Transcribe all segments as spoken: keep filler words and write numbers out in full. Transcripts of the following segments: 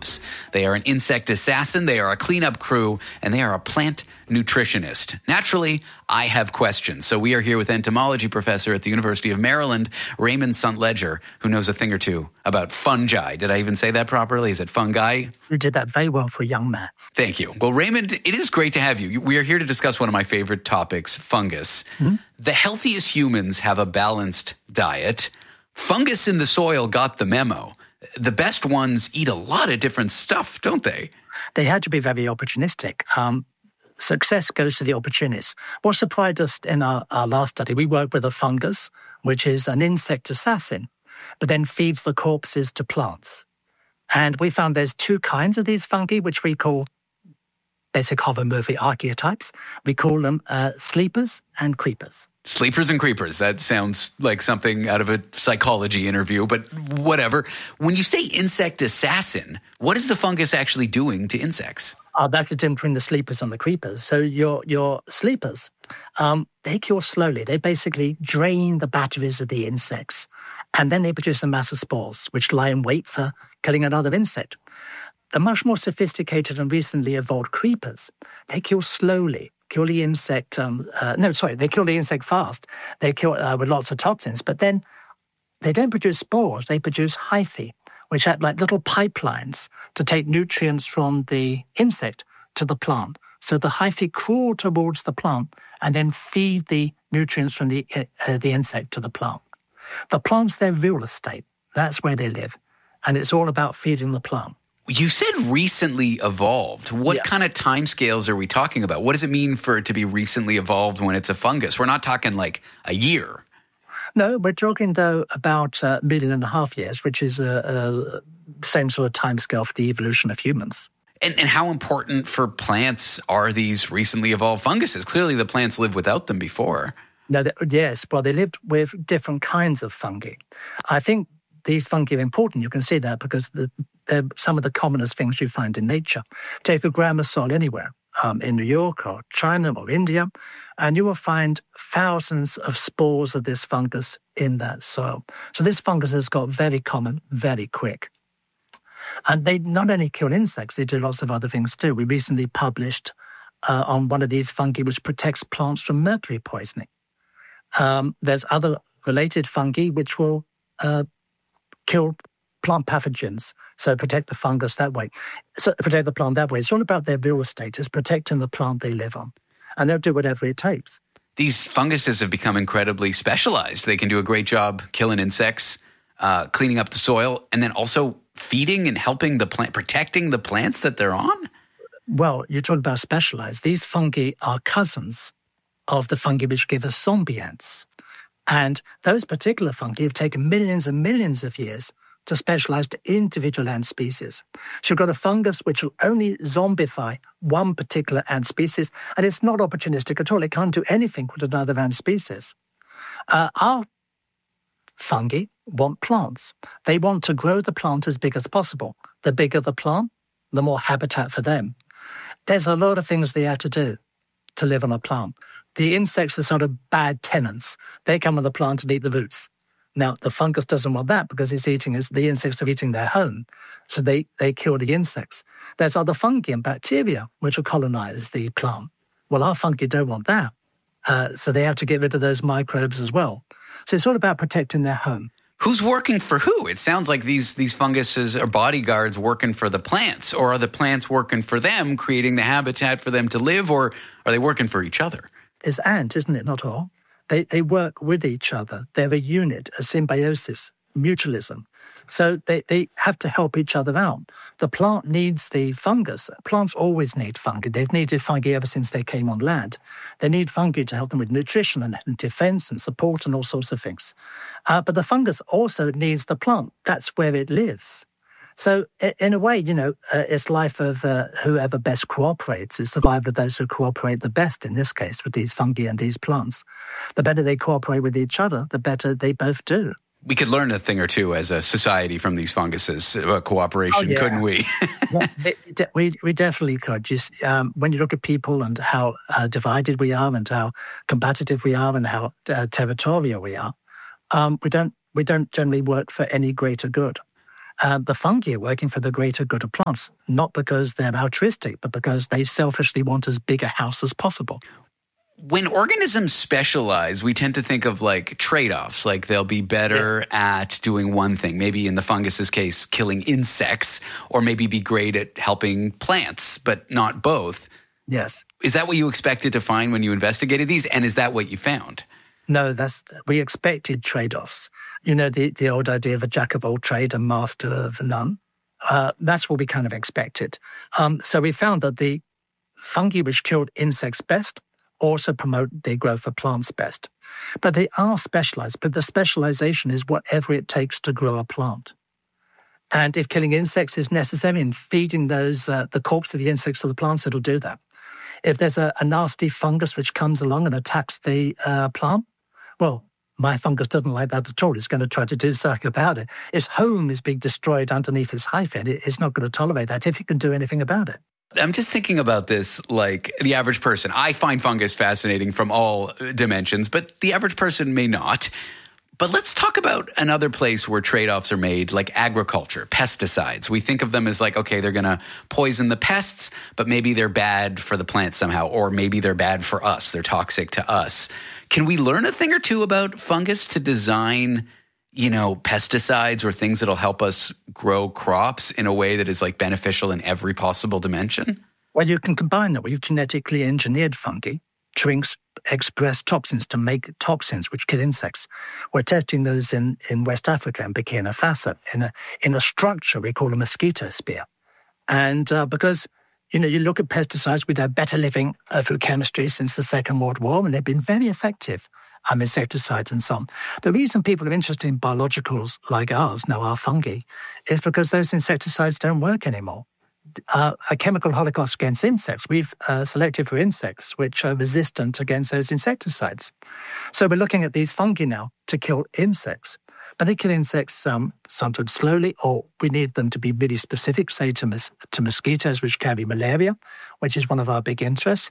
crops. They are an insect assassin, they are a cleanup crew, and they are a plant nutritionist. Naturally, I have questions. So we are here with entomology professor at the University of Maryland, Raymond Suntledger, who knows a thing or two about fungi. Did I even say that properly? Is it fungi? You did that very well for a young man. Thank you. Well, Raymond, it is great to have you. We are here to discuss one of my favorite topics, fungus. Mm-hmm. The healthiest humans have a balanced diet. Fungus in the soil got the memo. The best ones eat a lot of different stuff, don't they? They had to be very opportunistic. Um, success goes to the opportunists. What surprised us in our, our last study, we worked with a fungus, which is an insect assassin, but then feeds the corpses to plants. And we found there's two kinds of these fungi, which we call basic homomorphic archetypes. We call them uh, sleepers and creepers. Sleepers and creepers. That sounds like something out of a psychology interview, but whatever. When you say insect assassin, what is the fungus actually doing to insects? Uh, that's the difference between the sleepers and the creepers. So your your sleepers, um, they kill slowly. They basically drain the batteries of the insects, and then they produce a mass of spores, which lie in wait for killing another insect. The much more sophisticated and recently evolved creepers, they kill slowly, kill the insect, um, uh, no, sorry, they kill the insect fast. They kill uh, with lots of toxins, but then they don't produce spores, they produce hyphae, which act like little pipelines to take nutrients from the insect to the plant. So the hyphae crawl towards the plant and then feed the nutrients from the, uh, the insect to the plant. The plant's their real estate. That's where they live. And it's all about feeding the plant. You said recently evolved. What yeah. kind of timescales are we talking about? What does it mean for it to be recently evolved when it's a fungus? We're not talking like a year. No, we're talking, though, about a million and a half years, which is a, a same sort of timescale for the evolution of humans. And, and how important for plants are these recently evolved funguses? Clearly, the plants lived without them before. No, they, yes. Well, they lived with different kinds of fungi. I think these fungi are important. You can see that because the, they're some of the commonest things you find in nature. Take a gram of soil anywhere, um, in New York or China or India, and you will find thousands of spores of this fungus in that soil. So this fungus has got very common, very quick. And they not only kill insects, they do lots of other things too. We recently published uh, on one of these fungi which protects plants from mercury poisoning. Um, there's other related fungi which will uh, kill plant pathogens, so protect the fungus that way. So protect the plant that way. It's all about their real estate. It's protecting the plant they live on. And they'll do whatever it takes. These funguses have become incredibly specialized. They can do a great job killing insects, uh, cleaning up the soil, and then also feeding and helping the plant, protecting the plants that they're on? Well, you're talking about specialized. These fungi are cousins of the fungi which give us zombie ants. And those particular fungi have taken millions and millions of years to specialize to individual ant species. So you've got a fungus which will only zombify one particular ant species, and it's not opportunistic at all. It can't do anything with another ant species. Uh, our fungi want plants. They want to grow the plant as big as possible. The bigger the plant, the more habitat for them. There's a lot of things they have to do to live on a plant. The insects are sort of bad tenants. They come on the plant and eat the roots. Now, the fungus doesn't want that because it's eating, the insects are eating their home. So they, they kill the insects. There's other fungi and bacteria which will colonize the plant. Well, our fungi don't want that. Uh, so they have to get rid of those microbes as well. So it's all about protecting their home. Who's working for who? It sounds like these these funguses are bodyguards working for the plants, or are the plants working for them, creating the habitat for them to live, or are they working for each other? It's ant, isn't it? Not all. They they work with each other. They're a unit, a symbiosis, mutualism. So they, they have to help each other out. The plant needs the fungus. Plants always need fungi. They've needed fungi ever since they came on land. They need fungi to help them with nutrition and defense and support and all sorts of things. Uh, but the fungus also needs the plant. That's where it lives. So in a way, you know, uh, it's life of uh, whoever best cooperates. It's survival of those who cooperate the best, in this case, with these fungi and these plants. The better they cooperate with each other, the better they both do. We could learn a thing or two as a society from these funguses, uh, cooperation, oh, yeah. couldn't we? yeah, we we definitely could. Just um, when you look at people and how uh, divided we are, and how combative we are, and how uh, territorial we are, um, we don't we don't generally work for any greater good. Uh, the fungi are working for the greater good of plants, not because they're altruistic, but because they selfishly want as big a house as possible. When organisms specialize, we tend to think of like trade-offs, like they'll be better yeah. at doing one thing, maybe in the fungus's case, killing insects, or maybe be great at helping plants, but not both. Yes. Is that what you expected to find when you investigated these? And is that what you found? No, that's we expected trade-offs. You know, the, the old idea of a jack of all trade and master of none. Uh, that's what we kind of expected. Um, so we found that the fungi which killed insects best also promote the growth of plants best. But they are specialized, but the specialization is whatever it takes to grow a plant. And if killing insects is necessary and feeding those uh, the corpse of the insects to the plants, it'll do that. If there's a, a nasty fungus which comes along and attacks the uh, plant, well, my fungus doesn't like that at all. It's going to try to do something about it. Its home is being destroyed underneath its hyphae. It, it's not going to tolerate that if it can do anything about it. I'm just thinking about this like the average person. I find fungus fascinating from all dimensions, but the average person may not. But let's talk about another place where trade-offs are made, like agriculture, pesticides. We think of them as like, okay, they're going to poison the pests, but maybe they're bad for the plant somehow, or maybe they're bad for us. They're toxic to us. Can we learn a thing or two about fungus to design, you know, pesticides or things that'll help us grow crops in a way that is like beneficial in every possible dimension? Well, you can combine that with genetically engineered fungi to ex- express toxins, to make toxins which kill insects. We're testing those in, in West Africa and Burkina Faso in a, in a structure we call a mosquito spear. And uh, because, you know, you look at pesticides, we've had better living uh, through chemistry since the Second World War, and they've been very effective. Um, insecticides and so on. The reason people are interested in biologicals like ours, now our fungi, is because those insecticides don't work anymore. Uh, a chemical holocaust against insects, we've uh, selected for insects which are resistant against those insecticides. So we're looking at these fungi now to kill insects. But they kill insects um, sometimes slowly, or we need them to be really specific, say to, mos- to mosquitoes which carry malaria, which is one of our big interests.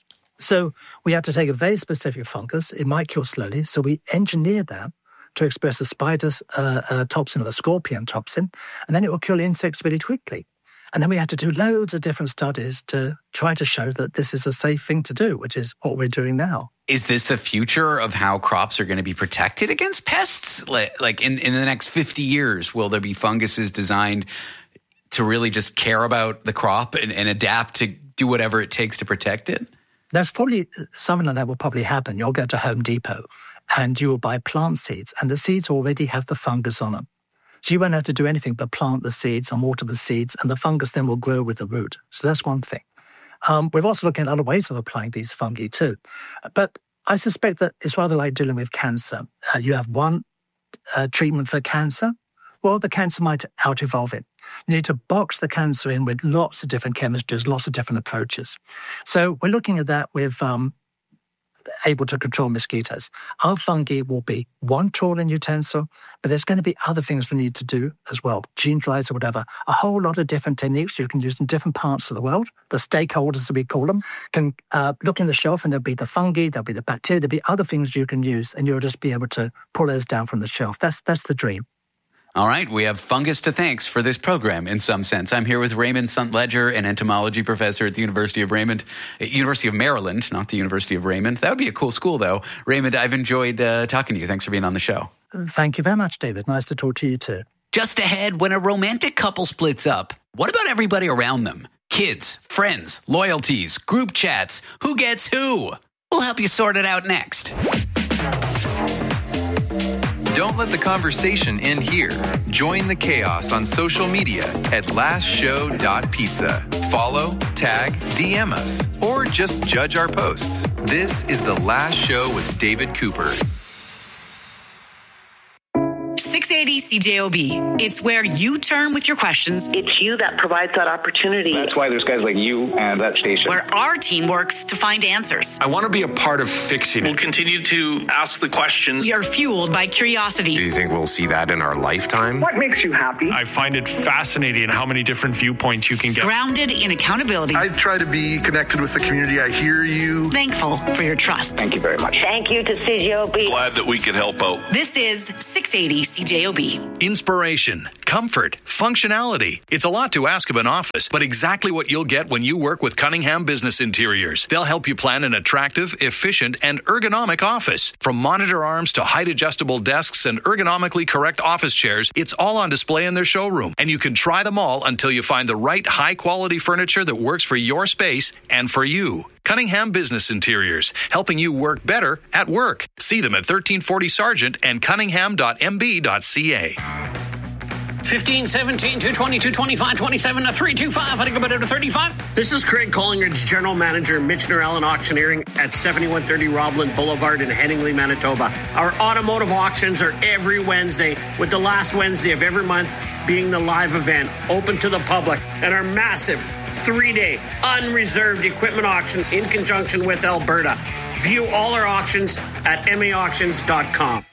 So we had to take a very specific fungus. It might kill slowly. So we engineered that to express a spider's uh, uh, toxin or a scorpion toxin, and then it will kill insects really quickly. And then we had to do loads of different studies to try to show that this is a safe thing to do, which is what we're doing now. Is this the future of how crops are going to be protected against pests? Like in, in the next fifty years, will there be funguses designed to really just care about the crop and, and adapt to do whatever it takes to protect it? There's probably something like that will probably happen. You'll go to Home Depot and you will buy plant seeds, and the seeds already have the fungus on them. So you won't have to do anything but plant the seeds and water the seeds, and the fungus then will grow with the root. So that's one thing. Um, we're also looking at other ways of applying these fungi too. But I suspect that it's rather like dealing with cancer. Uh, you have one uh, treatment for cancer. Well, the cancer might out-evolve it. You need to box the cancer in with lots of different chemistries, lots of different approaches. So we're looking at that with um, able to control mosquitoes. Our fungi will be one tool and utensil, but there's going to be other things we need to do as well. Gene drives or whatever. A whole lot of different techniques you can use in different parts of the world. The stakeholders, as we call them, can uh, look in the shelf and there'll be the fungi, there'll be the bacteria, there'll be other things you can use, and you'll just be able to pull those down from the shelf. That's that's the dream. All right, we have fungus to thanks for this program in some sense. I'm here with Raymond Suntledger, an entomology professor at the University of Raymond, University of Maryland, not the University of Raymond. That would be a cool school, though. Raymond, I've enjoyed uh, talking to you. Thanks for being on the show. Thank you very much, David. Nice to talk to you too. Just ahead, when a romantic couple splits up, what about everybody around them? Kids, friends, loyalties, group chats. Who gets who? We'll help you sort it out next. Don't let the conversation end here. Join the chaos on social media at last show dot pizza. Follow, tag, D M us, or just judge our posts. This is The Last Show with David Cooper. six eighty C J O B. It's where you turn with your questions. It's you that provides that opportunity. That's why there's guys like you and that station. Where our team works to find answers. I want to be a part of fixing it. We'll continue to ask the questions. We are fueled by curiosity. Do you think we'll see that in our lifetime? What makes you happy? I find it fascinating how many different viewpoints you can get. Grounded in accountability. I try to be connected with the community. I hear you. Thankful for your trust. Thank you very much. Thank you to C J O B. Glad that we could help out. This is six eighty C J O B. C J O B. Inspiration, comfort, functionality. It's a lot to ask of an office, but exactly what you'll get when you work with Cunningham Business Interiors. They'll help you plan an attractive, efficient, and ergonomic office. From monitor arms to height-adjustable desks and ergonomically correct office chairs, it's all on display in their showroom. And you can try them all until you find the right high-quality furniture that works for your space and for you. Cunningham Business Interiors, helping you work better at work. See them at thirteen forty Sargent and cunningham dot m b dot c a. fifteen, seventeen, two twenty, two twenty-five, twenty-seven, three twenty-five, I think about it to thirty-five. This is Craig Collingridge, General Manager, Michener Allen Auctioneering at seventy-one thirty Robland Boulevard in Headingley, Manitoba. Our automotive auctions are every Wednesday, with the last Wednesday of every month being the live event, open to the public, and our massive three-day unreserved equipment auction in conjunction with Alberta. View all our auctions at m a auctions dot com.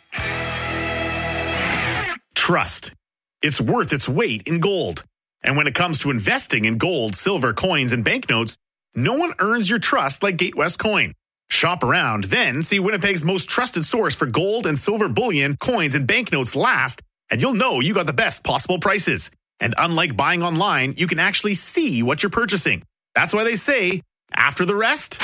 Trust. It's worth its weight in gold. And when it comes to investing in gold, silver, coins, and banknotes, no one earns your trust like Gatewest Coin. Shop around, then see Winnipeg's most trusted source for gold and silver bullion, coins, and banknotes last, and you'll know you got the best possible prices. And unlike buying online, you can actually see what you're purchasing. That's why they say, after the rest,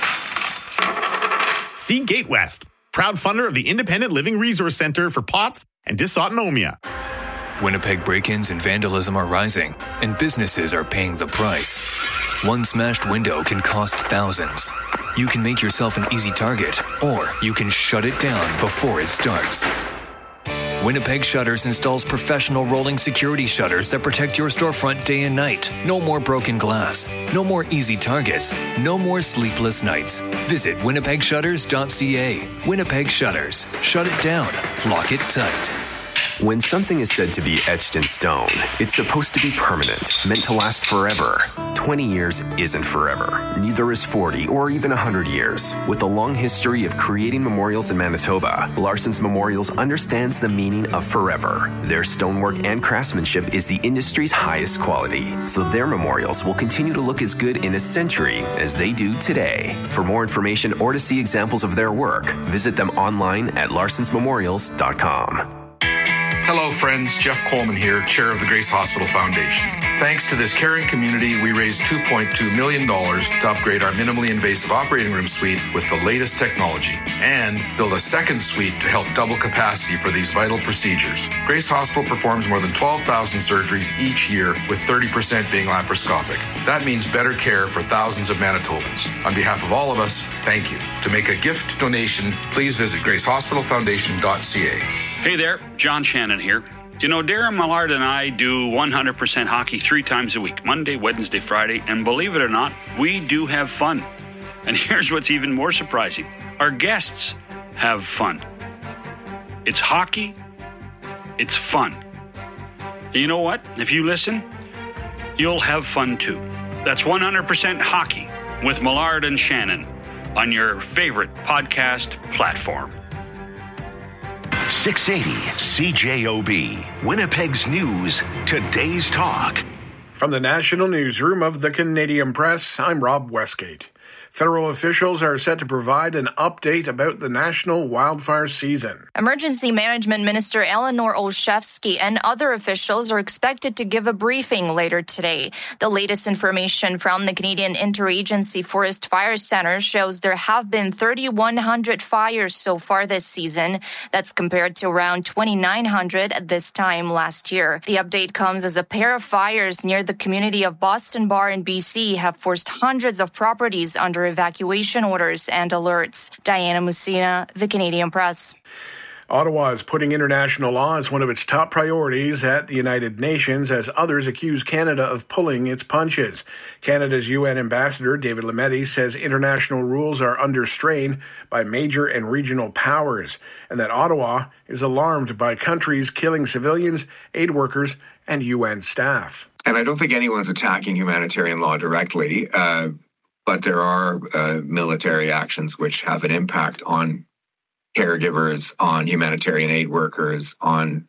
see Gatewest, proud funder of the Independent Living Resource Center for P O T S and Dysautonomia. Winnipeg break-ins and vandalism are rising, and businesses are paying the price. One smashed window can cost thousands. You can make yourself an easy target, or you can shut it down before it starts. Winnipeg Shutters installs professional rolling security shutters that protect your storefront day and night. No more broken glass. No more easy targets. No more sleepless nights. Visit winnipeg shutters dot c a. Winnipeg Shutters. Shut it down. Lock it tight. When something is said to be etched in stone, it's supposed to be permanent, meant to last forever. twenty years isn't forever. Neither is forty or even one hundred years. With a long history of creating memorials in Manitoba, Larson's Memorials understands the meaning of forever. Their stonework and craftsmanship is the industry's highest quality, so their memorials will continue to look as good in a century as they do today. For more information or to see examples of their work, visit them online at larsons memorials dot com. Hello, friends. Jeff Coleman here, chair of the Grace Hospital Foundation. Thanks to this caring community, we raised two point two million dollars to upgrade our minimally invasive operating room suite with the latest technology and build a second suite to help double capacity for these vital procedures. Grace Hospital performs more than twelve thousand surgeries each year, with thirty percent being laparoscopic. That means better care for thousands of Manitobans. On behalf of all of us, thank you. To make a gift donation, please visit grace hospital foundation dot c a. Hey there, John Shannon here. You know, Darren Millard and I do one hundred percent hockey three times a week, Monday, Wednesday, Friday, and believe it or not, we do have fun. And here's what's even more surprising. Our guests have fun. It's hockey. It's fun. And you know what? If you listen, you'll have fun too. That's one hundred percent hockey with Millard and Shannon on your favorite podcast platform. six eighty C J O B, Winnipeg's News, Today's Talk. From the National Newsroom of the Canadian Press, I'm Rob Westgate. Federal officials are set to provide an update about the national wildfire season. Emergency Management Minister Eleanor Olszewski and other officials are expected to give a briefing later today. The latest information from the Canadian Interagency Forest Fire Center shows there have been three thousand one hundred fires so far this season. That's compared to around two thousand nine hundred at this time last year. The update comes as a pair of fires near the community of Boston Bar in B C have forced hundreds of properties under evacuation orders and alerts. Diana Musina, The Canadian Press. Ottawa is putting international law as one of its top priorities at the United Nations as others accuse Canada of pulling its punches. Canada's U N ambassador, David Lametti, says international rules are under strain by major and regional powers, and that Ottawa is alarmed by countries killing civilians, aid workers, and U N staff. And I don't think anyone's attacking humanitarian law directly, uh, but there are uh, military actions which have an impact on caregivers, on humanitarian aid workers, on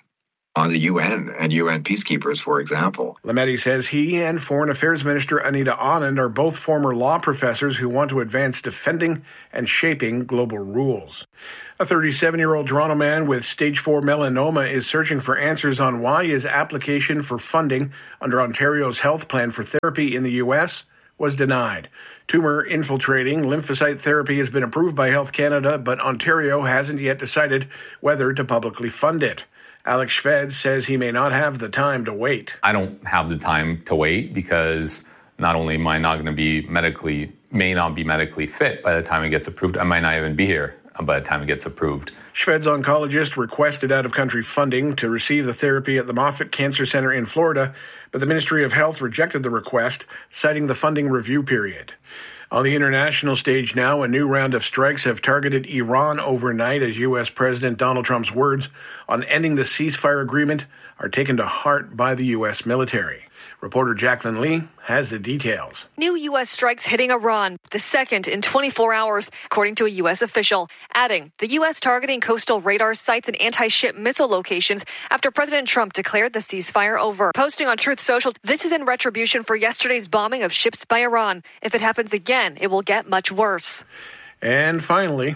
on the U N and U N peacekeepers, for example. Lametti says he and Foreign Affairs Minister Anita Anand are both former law professors who want to advance defending and shaping global rules. A thirty-seven-year-old Toronto man with stage four melanoma is searching for answers on why his application for funding under Ontario's health plan for therapy in the U S was denied. Tumor infiltrating lymphocyte therapy has been approved by Health Canada, but Ontario hasn't yet decided whether to publicly fund it. Alex Shved says he may not have the time to wait. I don't have the time to wait because not only am I not going to be medically, may not be medically fit by the time it gets approved, I might not even be here by the time it gets approved. Shved's oncologist requested out-of-country funding to receive the therapy at the Moffitt Cancer Center in Florida, but the Ministry of Health rejected the request, citing the funding review period. On the international stage now, a new round of strikes have targeted Iran overnight as U S. President Donald Trump's words on ending the ceasefire agreement are taken to heart by the U S military. Reporter Jacqueline Lee has the details. New U S strikes hitting Iran, the second in twenty-four hours, according to a U S official, adding the U S targeting coastal radar sites and anti-ship missile locations after President Trump declared the ceasefire over. Posting on Truth Social, this is in retribution for yesterday's bombing of ships by Iran. If it happens again, it will get much worse. And finally,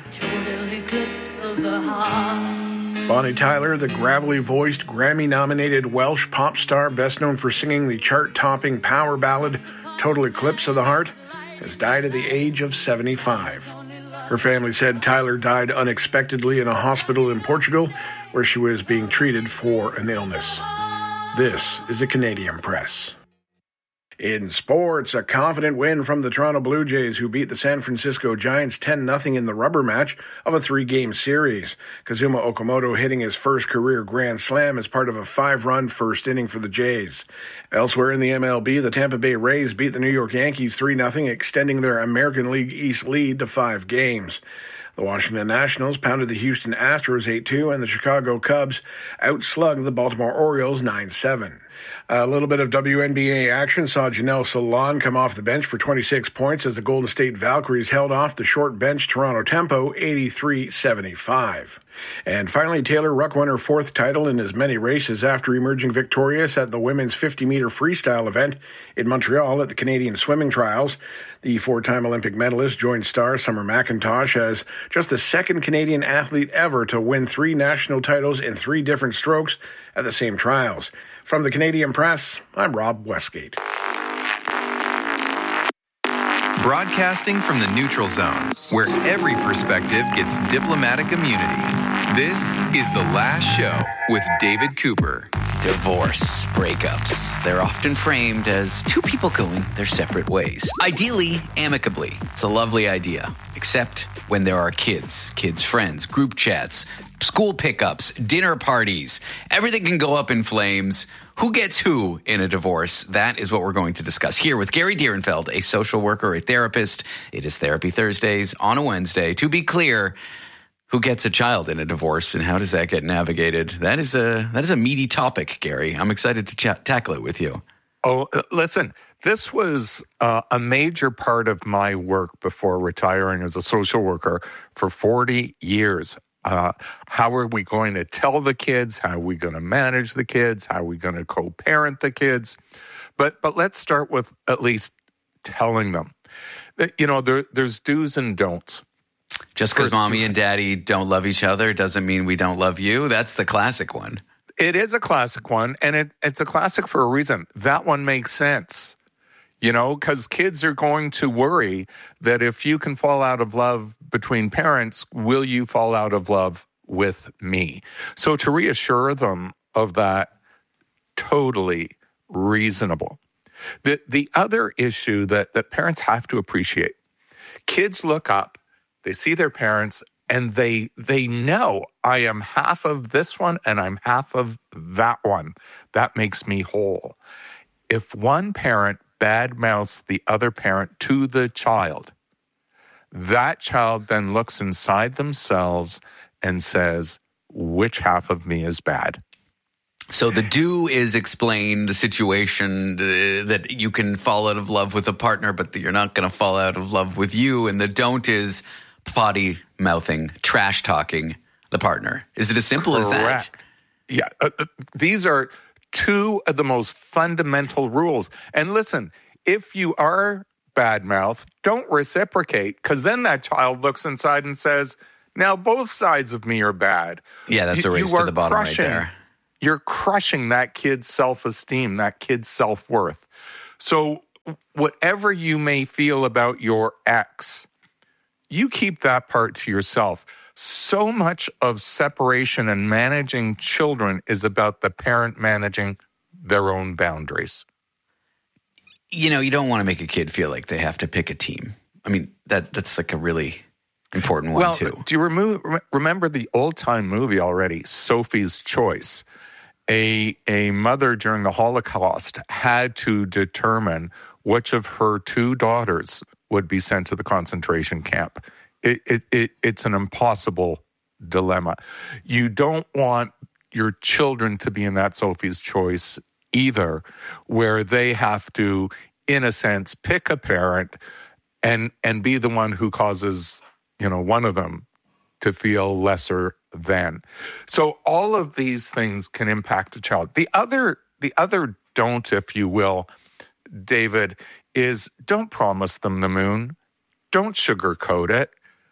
Bonnie Tyler, the gravelly-voiced, Grammy-nominated Welsh pop star best known for singing the chart-topping power ballad Total Eclipse of the Heart, has died at the age of seventy-five. Her family said Tyler died unexpectedly in a hospital in Portugal where she was being treated for an illness. This is the Canadian Press. In sports, a confident win from the Toronto Blue Jays, who beat the San Francisco Giants ten nothing in the rubber match of a three-game series. Kazuma Okamoto hitting his first career grand slam as part of a five-run first inning for the Jays. Elsewhere in the M L B, the Tampa Bay Rays beat the New York Yankees three nothing, extending their American League East lead to five games. The Washington Nationals pounded the Houston Astros eight two, and the Chicago Cubs outslugged the Baltimore Orioles nine seven. A little bit of W N B A action saw Janelle Salon come off the bench for twenty-six points as the Golden State Valkyries held off the short bench Toronto Tempo eighty-three seventy-five. And finally, Taylor Ruck won her fourth title in as many races after emerging victorious at the women's fifty-meter freestyle event in Montreal at the Canadian Swimming Trials. The four-time Olympic medalist joined star Summer McIntosh as just the second Canadian athlete ever to win three national titles in three different strokes at the same trials. From the Canadian Press, I'm Rob Westgate. Broadcasting from the neutral zone, where every perspective gets diplomatic immunity. This is The Last Show with David Cooper. Divorce, breakups. They're often framed as two people going their separate ways. Ideally, amicably. It's a lovely idea. Except when there are kids, kids' friends, group chats, school pickups, dinner parties. Everything can go up in flames. Who gets who in a divorce? That is what we're going to discuss here with Gary Dierenfeld, a social worker, a therapist. It is Therapy Thursdays on a Wednesday. To be clear, who gets a child in a divorce and how does that get navigated? That is a that is a meaty topic, Gary. I'm excited to chat, tackle it with you. Oh, listen, this was uh, a major part of my work before retiring as a social worker for forty years. Uh, how are we going to tell the kids? How are we going to manage the kids? How are we going to co-parent the kids? But but let's start with at least telling them that, you know, there, there's do's and don'ts. Just because mommy and daddy don't love each other doesn't mean we don't love you. That's the classic one. It is a classic one, and it, it's a classic for a reason. That one makes sense, you know, because kids are going to worry that if you can fall out of love between parents, will you fall out of love with me? So to reassure them of that, totally reasonable. The, the other issue that, that parents have to appreciate, kids look up, they see their parents, and they they know I am half of this one and I'm half of that one. That makes me whole. If one parent badmouths the other parent to the child, that child then looks inside themselves and says, which half of me is bad? So the do is explain the situation uh, that you can fall out of love with a partner, but that you're not going to fall out of love with you. And the don't is potty mouthing, trash talking the partner. Is it as simple Correct. as that? Yeah, uh, these are two of the most fundamental rules. And listen, if you are bad mouth, don't reciprocate, because then that child looks inside and says, now both sides of me are bad. Yeah, that's you, a race you to the bottom crushing, right there. You're crushing that kid's self-esteem, that kid's self-worth. So whatever you may feel about your ex, you keep that part to yourself. So much of separation and managing children is about the parent managing their own boundaries. You know, you don't want to make a kid feel like they have to pick a team. I mean, that that's like a really important one, well, too. Do you remove, remember the old-time movie already, Sophie's Choice? A, a mother during the Holocaust had to determine which of her two daughters would be sent to the concentration camp. It, it, it, it's an impossible dilemma. You don't want your children to be in that Sophie's Choice either, where they have to, in a sense, pick a parent and and be the one who causes, you know, one of them to feel lesser than. So all of these things can impact a child. The other, the other don't, if you will, David, is don't promise them the moon. Don't sugarcoat it.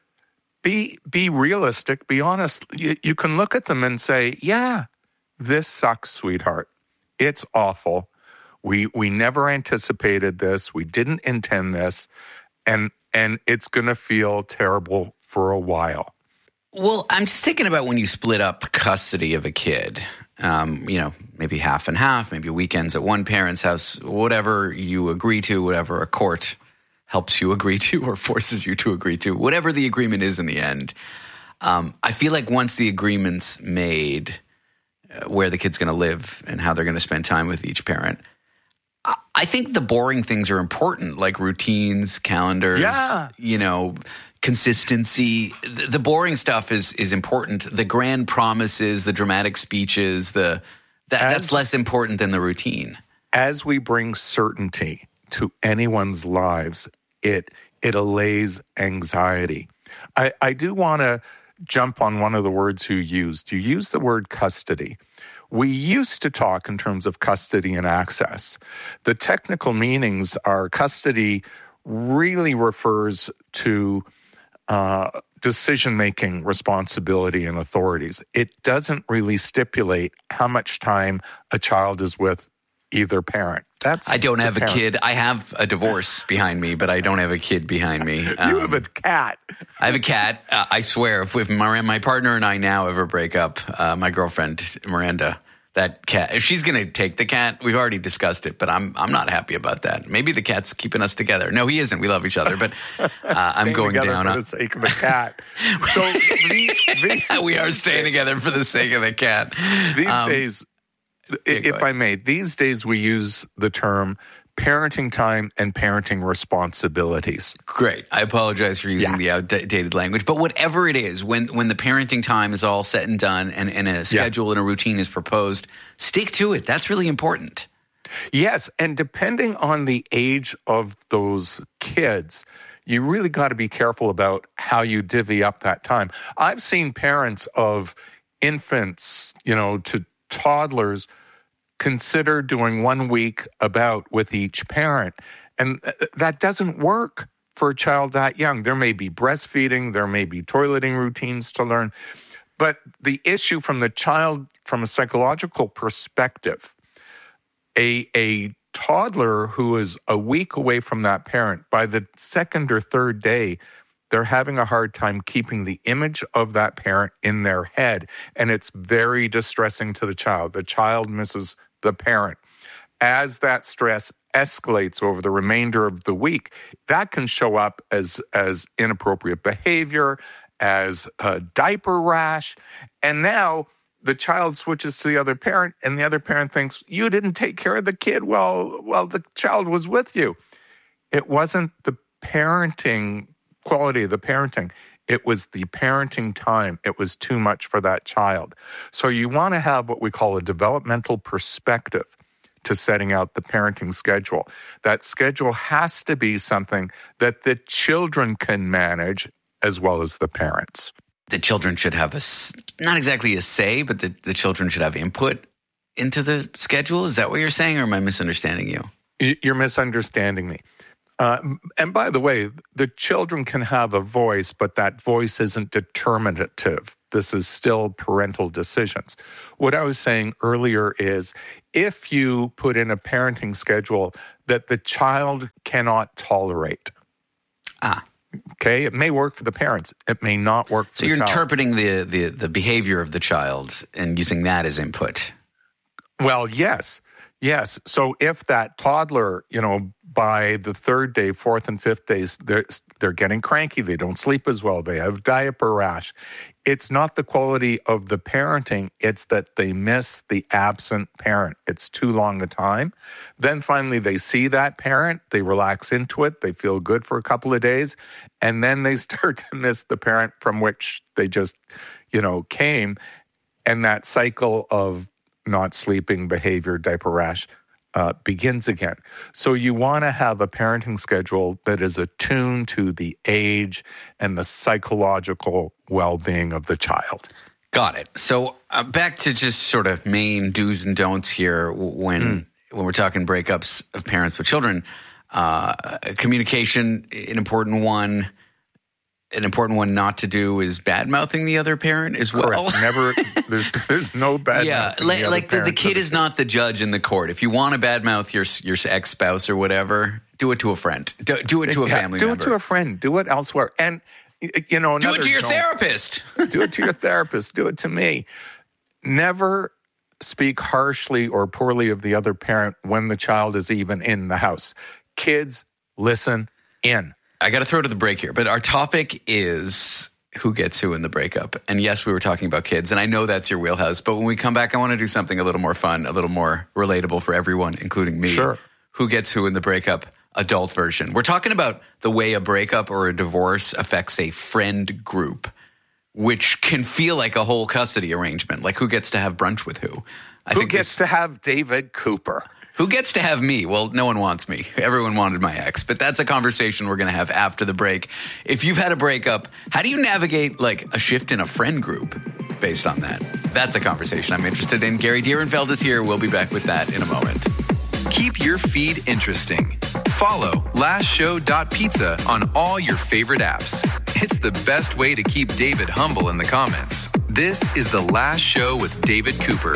Be be realistic. Be honest. You, you can look at them and say, yeah, this sucks, sweetheart. It's awful. We we never anticipated this. We didn't intend this. And and it's going to feel terrible for a while. Well, I'm just thinking about when you split up custody of a kid, um, you know, maybe half and half, maybe weekends at one parent's house, whatever you agree to, whatever a court helps you agree to or forces you to agree to, whatever the agreement is in the end. Um, I feel like once the agreement's made, uh, where the kid's going to live and how they're going to spend time with each parent, I, I think the boring things are important, like routines, calendars, yeah. you know, consistency. The, the boring stuff is is important. The grand promises, the dramatic speeches, the that, as, that's less important than the routine. As we bring certainty to anyone's lives, it it allays anxiety. I, I do want to jump on one of the words you used. You used the word custody. We used to talk in terms of custody and access. The technical meanings are custody really refers to uh, decision-making responsibility and authorities. It doesn't really stipulate how much time a child is with either parent. That's I don't have parent. a kid. I have a divorce behind me, but I don't have a kid behind me. Um, you have a cat. I have a cat. Uh, I swear, if, if my, my partner and I now ever break up, uh, my girlfriend, Miranda, that cat, if she's going to take the cat, we've already discussed it, but I'm I'm not happy about that. Maybe the cat's keeping us together. No, he isn't. We love each other, but uh, I'm going down for on the sake of the cat. So the, the, we are staying together for the sake of the cat. These um, days, if I may, these days we use the term parenting time and parenting responsibilities. Great. I apologize for using Yeah. the outdated language, but whatever it is, when when the parenting time is all set and done and, and a schedule and a routine is proposed, stick to it. That's really important. Yes, and depending on the age of those kids, you really got to be careful about how you divvy up that time. I've seen parents of infants, you know, to toddlers consider doing one week about with each parent. And that doesn't work for a child that young. There may be breastfeeding, there may be toileting routines to learn. But the issue from the child, from a psychological perspective, a, a toddler who is a week away from that parent, by the second or third day, they're having a hard time keeping the image of that parent in their head. And it's very distressing to the child. The child misses the parent. As that stress escalates over the remainder of the week, that can show up as, as inappropriate behavior, as a diaper rash. And now the child switches to the other parent, and the other parent thinks, you didn't take care of the kid while, while the child was with you. It wasn't the parenting quality of the parenting. It was the parenting time. It was too much for that child. So you want to have what we call a developmental perspective to setting out the parenting schedule. That schedule has to be something that the children can manage as well as the parents. the children should have a, not exactly a say, but the, the children should have input into the schedule. Is that what you're saying, or am I misunderstanding you? You're misunderstanding me. Uh, and by the way, the children can have a voice, but that voice isn't determinative. This is still parental decisions. What I was saying earlier is if you put in a parenting schedule that the child cannot tolerate. Ah. Okay, it may work for the parents. It may not work for so the you're child. interpreting the, the, the behavior of the child and using that as input. Well, yes. Yes. So if that toddler, you know, by the third day, fourth and fifth days, they're, they're getting cranky. They don't sleep as well. They have diaper rash. It's not the quality of the parenting. It's that they miss the absent parent. It's too long a time. Then finally they see that parent. They relax into it. They feel good for a couple of days. And then they start to miss the parent from which they just, you know, came. And that cycle of not sleeping, behavior, diaper rash uh, begins again. So you want to have a parenting schedule that is attuned to the age and the psychological well-being of the child. Got it. So uh, back to just sort of main do's and don'ts here when mm. when we're talking breakups of parents with children. Uh, communication, an important one. An important one not to do is bad-mouthing the other parent as well. Correct. Never, there's there's no bad Yeah, like, the, like the, the kid is not the judge in the court. If you want to bad-mouth your your ex-spouse or whatever, do it to a friend. Do, do it to a yeah, family do member. Do it to a friend. Do it elsewhere. And, you know, do it to your don't, therapist. Do it to your therapist. Do it to me. Never speak harshly or poorly of the other parent when the child is even in the house. Kids, listen in. I got to throw to the break here, but our topic is who gets who in the breakup. And yes, we were talking about kids, and I know that's your wheelhouse, but when we come back, I want to do something a little more fun, a little more relatable for everyone, including me. Sure. Who gets who in the breakup, adult version. We're talking about the way a breakup or a divorce affects a friend group, which can feel like a whole custody arrangement, like who gets to have brunch with who. I who think gets this, to have David Cooper? Who gets to have me? Well, no one wants me. Everyone wanted my ex. But that's a conversation we're going to have after the break. If you've had a breakup, how do you navigate like a shift in a friend group based on that? That's a conversation I'm interested in. Gary Dierenfeld is here. We'll be back with that in a moment. Keep your feed interesting. Follow last show dot pizza on all your favorite apps. It's the best way to keep David humble in the comments. This is The Last Show with David Cooper.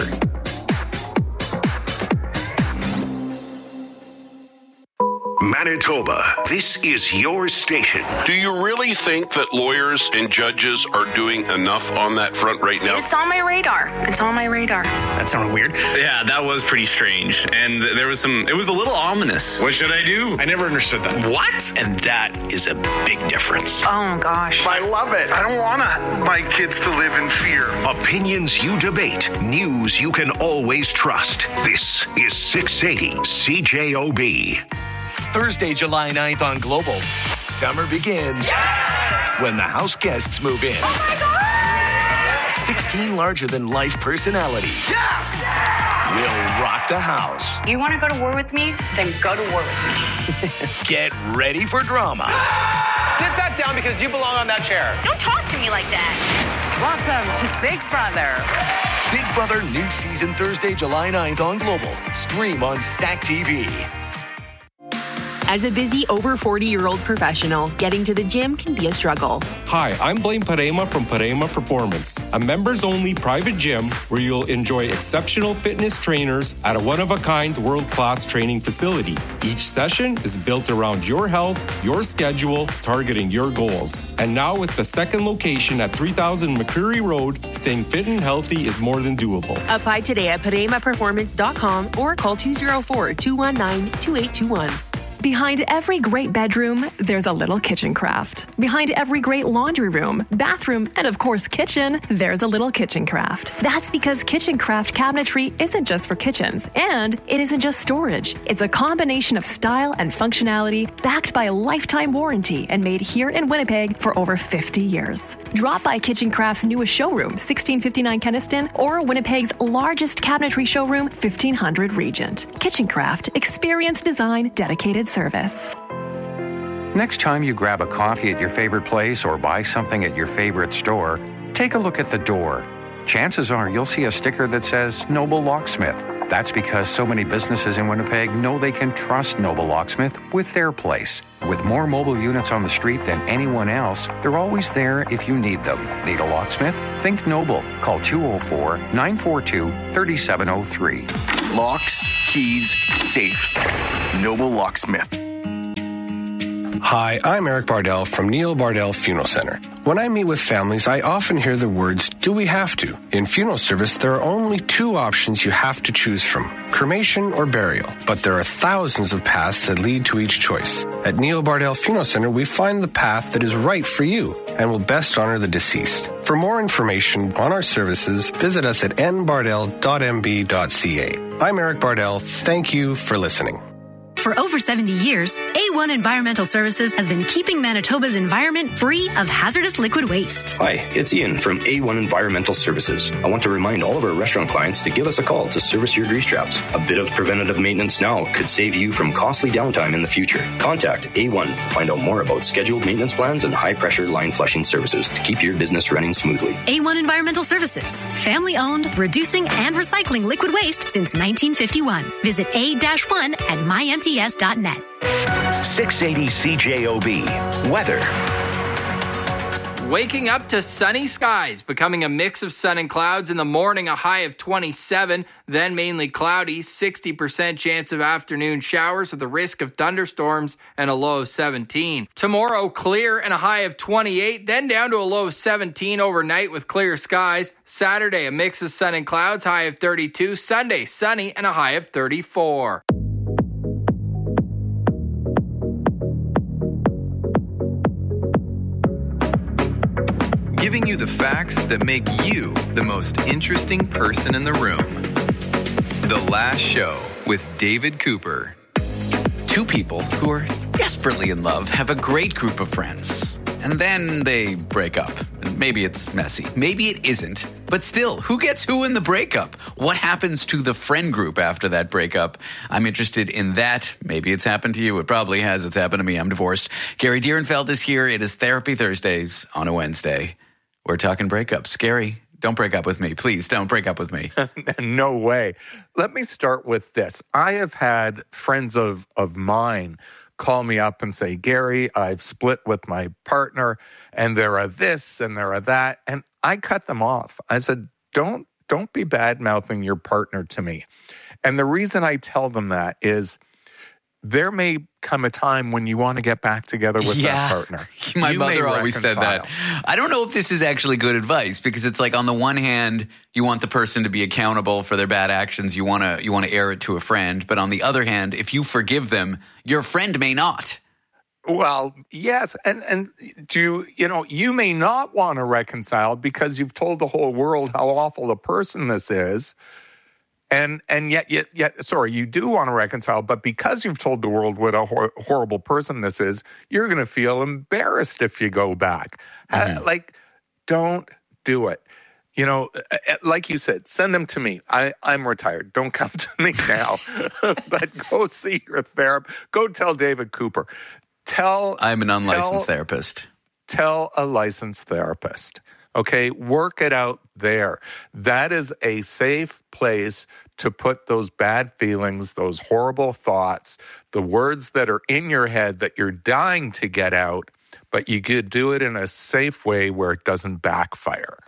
Manitoba, this is your station. Do you really think that lawyers and judges are doing enough on that front right now? It's on my radar. It's on my radar. That sounded weird. Yeah, that was pretty strange. And there was some, it was a little ominous. What should I do? I never understood that. What? And that is a big difference. Oh, gosh. I love it. I don't want my kids to live in fear. Opinions you debate. News you can always trust. This is six eighty C J O B. Thursday, July ninth on Global. Summer begins yeah! when the house guests move in. Oh my God! sixteen larger-than-life personalities Yes! will rock the house. You want to go to war with me? Then go to war with me. Get ready for drama. Sit that down because you belong on that chair. Don't talk to me like that. Welcome to Big Brother. Big Brother new season Thursday, July ninth on Global. Stream on Stack T V. As a busy over forty-year-old professional, getting to the gym can be a struggle. Hi, I'm Blaine Parema from Parema Performance, a members-only private gym where you'll enjoy exceptional fitness trainers at a one-of-a-kind world-class training facility. Each session is built around your health, your schedule, targeting your goals. And now with the second location at three thousand McCreary Road, staying fit and healthy is more than doable. Apply today at parema performance dot com or call two oh four, two one nine, two eight two one. Behind every great bedroom, there's a little kitchen craft. Behind every great laundry room, bathroom, and of course kitchen, there's a little kitchen craft. That's because kitchen craft cabinetry isn't just for kitchens, and it isn't just storage. It's a combination of style and functionality backed by a lifetime warranty and made here in Winnipeg for over fifty years. Drop by Kitchen Craft's newest showroom, sixteen fifty-nine Kenniston, or Winnipeg's largest cabinetry showroom, fifteen hundred Regent. Kitchen Craft, experience design, dedicated service. Next time you grab a coffee at your favorite place or buy something at your favorite store, Take a look at the door. Chances are you'll see a sticker that says Noble Locksmith. That's because so many businesses in Winnipeg know they can trust Noble Locksmith with their place. With more mobile units on the street than anyone else, they're always there if you need them. Need a locksmith? Think Noble. Call two oh four, nine four two, three seven oh three. Locks, keys, safes. Noble Locksmith. Hi, I'm Eric Bardell from Neil Bardell Funeral Center. When I meet with families, I often hear the words, do we have to? In funeral service, there are only two options you have to choose from, cremation or burial. But there are thousands of paths that lead to each choice. At Neil Bardell Funeral Center, we find the path that is right for you and will best honor the deceased. For more information on our services, visit us at n bardell dot m b dot c a. I'm Eric Bardell. Thank you for listening. For over seventy years, A one Environmental Services has been keeping Manitoba's environment free of hazardous liquid waste. Hi, it's Ian from A one Environmental Services. I want to remind all of our restaurant clients to give us a call to service your grease traps. A bit of preventative maintenance now could save you from costly downtime in the future. Contact A one to find out more about scheduled maintenance plans and high-pressure line flushing services to keep your business running smoothly. A one Environmental Services, family-owned, reducing and recycling liquid waste since nineteen fifty-one. Visit A one at my n t s dot net. six eighty C J O B. Weather. Waking up to sunny skies, becoming a mix of sun and clouds in the morning, a high of twenty-seven, then mainly cloudy, sixty percent chance of afternoon showers with a risk of thunderstorms and a low of seventeen. Tomorrow, clear and a high of twenty-eight, then down to a low of seventeen overnight with clear skies. Saturday, a mix of sun and clouds, high of thirty-two. Sunday, sunny and a high of thirty-four. Giving you the facts that make you the most interesting person in the room. The Last Show with David Cooper. Two people who are desperately in love have a great group of friends. And then they break up. And maybe it's messy. Maybe it isn't. But still, who gets who in the breakup? What happens to the friend group after that breakup? I'm interested in that. Maybe it's happened to you. It probably has. It's happened to me. I'm divorced. Gary Dierenfeld is here. It is Therapy Thursdays on a Wednesday. We're talking breakups. Gary, don't break up with me. Please don't break up with me. No way. Let me start with this. I have had friends of, of mine call me up and say, Gary, I've split with my partner and there are this and there are that. And I cut them off. I said, don't, don't be bad-mouthing your partner to me. And the reason I tell them that is there may come a time when you want to get back together with yeah. that partner. My you mother always said that. I don't know if this is actually good advice because it's like on the one hand, you want the person to be accountable for their bad actions. You want to you want to air it to a friend. But on the other hand, if you forgive them, your friend may not. Well, yes. And, and do you, you know, you may not want to reconcile because you've told the whole world how awful a person this is. And and yet, yet, yet, sorry, you do want to reconcile, but because you've told the world what a hor- horrible person this is, you're going to feel embarrassed if you go back. Mm-hmm. Uh, like, don't do it. You know, like you said, send them to me. I, I'm retired. Don't come to me now. But go see your therapist. Go tell David Cooper. Tell I'm an unlicensed tell, therapist. Tell a licensed therapist. Okay, work it out there. That is a safe place to put those bad feelings, those horrible thoughts, the words that are in your head that you're dying to get out, but you could do it in a safe way where it doesn't backfire.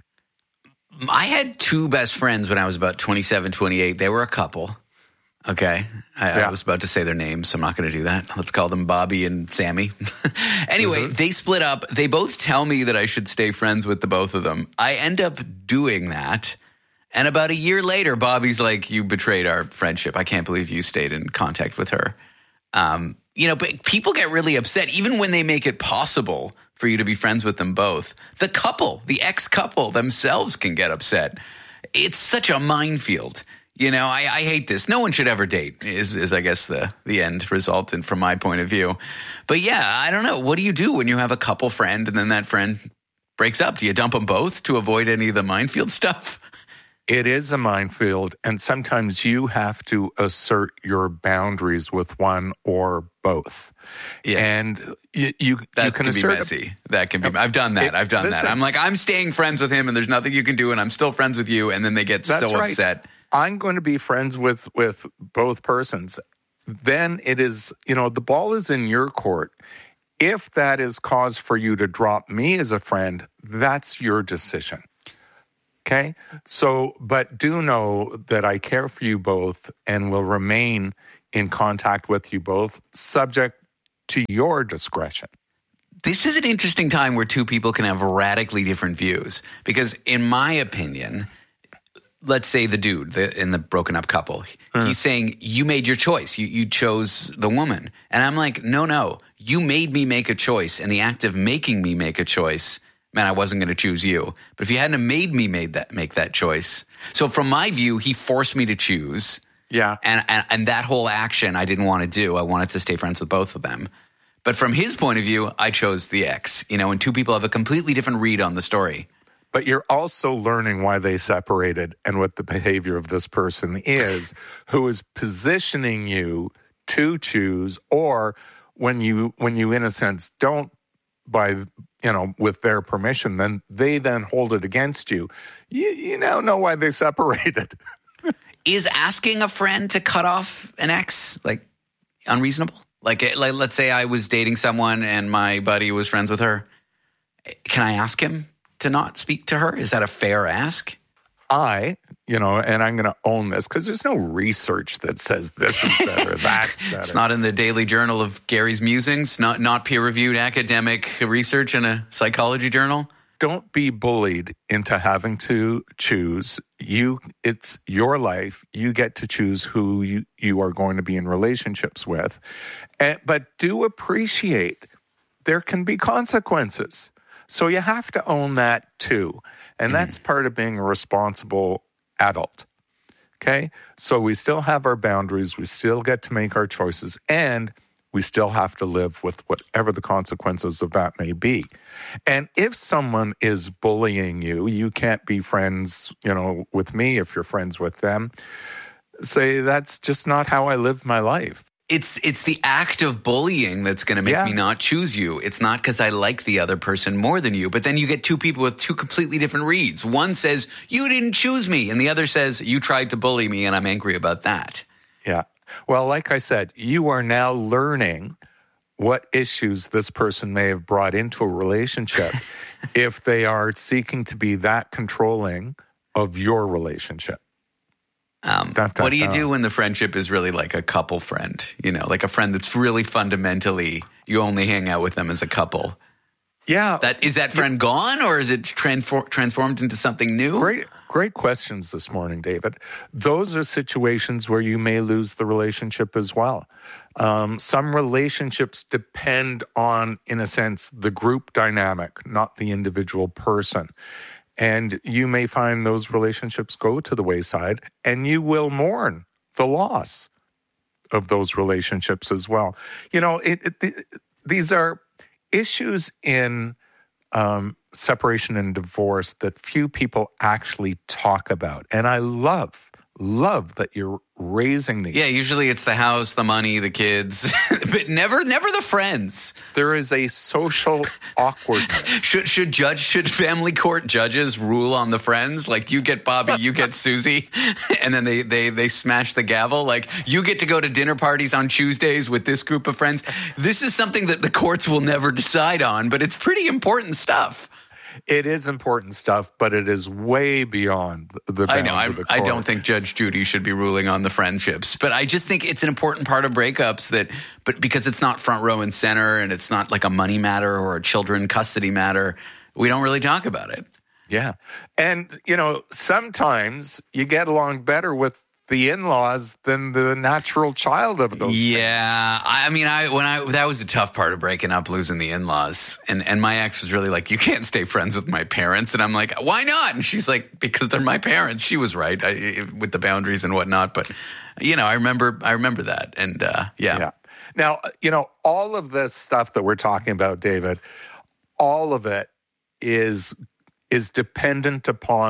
I had two best friends when I was about twenty-seven, twenty-eight. They were a couple. Okay. I, yeah. I was about to say their names, so I'm not going to do that. Let's call them Bobby and Sammy. Anyway, mm-hmm. They split up. They both tell me that I should stay friends with the both of them. I end up doing that. And about a year later, Bobby's like, you betrayed our friendship. I can't believe you stayed in contact with her. Um, you know, but people get really upset, even when they make it possible for you to be friends with them both. The couple, the ex-couple themselves can get upset. It's such a minefield. You know, I, I hate this. No one should ever date is, is I guess, the, the end result and from my point of view. But yeah, I don't know. What do you do when you have a couple friend and then that friend breaks up? Do you dump them both to avoid any of the minefield stuff? It is a minefield, and sometimes you have to assert your boundaries with one or both. Yeah. And you, you, that you can, can assert be messy. That can be. I've done that. It, I've done listen, that. I'm like, I'm staying friends with him, and there's nothing you can do, and I'm still friends with you, and then they get That's so right. upset. I'm going to be friends with with both persons. Then it is, you know, the ball is in your court. If that is cause for you to drop me as a friend, that's your decision. Okay? So, but do know that I care for you both and will remain in contact with you both, subject to your discretion. This is an interesting time where two people can have radically different views. Because in my opinion, let's say the dude the, in the broken up couple, mm. he's saying, you made your choice. You, you chose the woman. And I'm like, no, no. You made me make a choice. And the act of making me make a choice, man, I wasn't going to choose you. But if you hadn't made me made that make that choice. So from my view, he forced me to choose. Yeah. And, and and that whole action I didn't want to do. I wanted to stay friends with both of them. But from his point of view, I chose the ex. You know, and two people have a completely different read on the story. But you're also learning why they separated and what the behavior of this person is, who is positioning you to choose, or when you when you in a sense don't, by you know, with their permission, then they then hold it against you. You, you now know why they separated. Is asking a friend to cut off an ex like unreasonable? Like, like, let's say I was dating someone and my buddy was friends with her. Can I ask him to not speak to her? Is that a fair ask? I, you know, and I'm going to own this because there's no research that says this is better, that's better. It's not in the Daily Journal of Gary's Musings, not not peer-reviewed academic research in a psychology journal. Don't be bullied into having to choose. You, it's your life. You get to choose who you, you are going to be in relationships with. And, but do appreciate there can be consequences. So you have to own that too. And that's part of being a responsible adult. Okay? So we still have our boundaries. We still get to make our choices. And we still have to live with whatever the consequences of that may be. And if someone is bullying you, you can't be friends, you know, with me if you're friends with them. Say, that's just not how I live my life. It's it's the act of bullying that's going to make Yeah. me not choose you. It's not because I like the other person more than you. But then you get two people with two completely different reads. One says, you didn't choose me. And the other says, you tried to bully me and I'm angry about that. Yeah. Well, like I said, you are now learning what issues this person may have brought into a relationship if they are seeking to be that controlling of your relationship. Um, Dun, dun, what do you dun. do when the friendship is really like a couple friend? You know, like a friend that's really fundamentally, you only hang out with them as a couple. Yeah. That is that friend gone, or is it transfor- transformed into something new? Great, great questions this morning, David. Those are situations where you may lose the relationship as well. Um, some relationships depend on, in a sense, the group dynamic, not the individual person. And you may find those relationships go to the wayside, and you will mourn the loss of those relationships as well. You know, it, it, it, these are issues in um, separation and divorce that few people actually talk about. And I love, love that you're raising these. Yeah, usually it's the house, the money, the kids, but never, never the friends. There is a social awkwardness. Should should judge should family court judges rule on the friends? Like, you get Bobby, you get Susie, and then they they they smash the gavel. Like, you get to go to dinner parties on Tuesdays with this group of friends. This is something that the courts will never decide on, but it's pretty important stuff. It is important stuff, but it is way beyond the bounds I know. I, of the court. I don't think Judge Judy should be ruling on the friendships, but I just think it's an important part of breakups that, but because it's not front row and center and it's not like a money matter or a children custody matter, we don't really talk about it. Yeah. And, you know, sometimes you get along better with the in-laws than the natural child of those. Yeah. I mean, I when I that was the tough part of breaking up, losing the in-laws. And and my ex was really like, you can't stay friends with my parents. And I'm like, why not? And she's like, because they're my parents. She was right I, with the boundaries and whatnot. But, you know, I remember I remember that. And uh, yeah. Yeah. Now, you know, all of this stuff that we're talking about, David, all of it is is dependent upon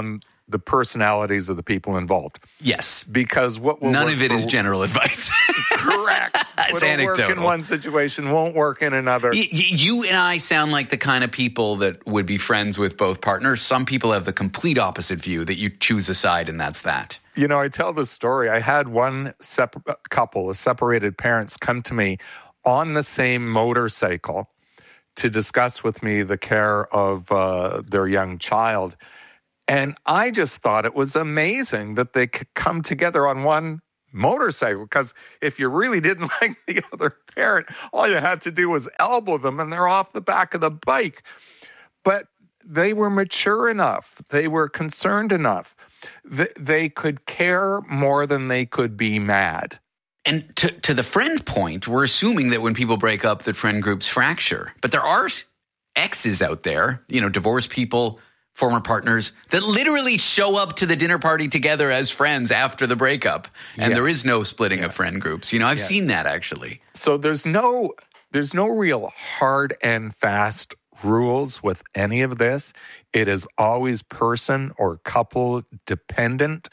the personalities of the people involved. Yes. Because what will None work of it for, is general advice. Correct. It's What'll anecdotal. work in one situation won't work in another. Y- y- you and I sound like the kind of people that would be friends with both partners. Some people have the complete opposite view, that you choose a side and that's that. You know, I tell this story. I had one separ- couple, a separated parents, come to me on the same motorcycle to discuss with me the care of uh, their young child. And I just thought it was amazing that they could come together on one motorcycle, because if you really didn't like the other parent, all you had to do was elbow them and they're off the back of the bike. But they were mature enough. They were concerned enough. Th- they could care more than they could be mad. And to, to the friend point, we're assuming that when people break up, that friend groups fracture. But there are exes out there, you know, divorced people, former partners, that literally show up to the dinner party together as friends after the breakup. And Yes. there is no splitting Yes. of friend groups. You know, I've Yes. seen that actually. So there's no there's no real hard and fast rules with any of this. It is always person or couple dependent.